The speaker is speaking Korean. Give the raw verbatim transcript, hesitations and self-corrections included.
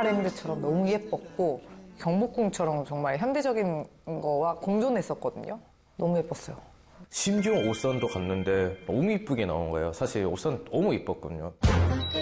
라라랜드처럼 너무 예뻤고 경복궁처럼 정말 현대적인 거와 공존했었거든요. 너무 예뻤어요. 심지어 옷선도 갔는데 너무 이쁘게 나온 거예요. 사실 옷선 너무 이뻤거든요.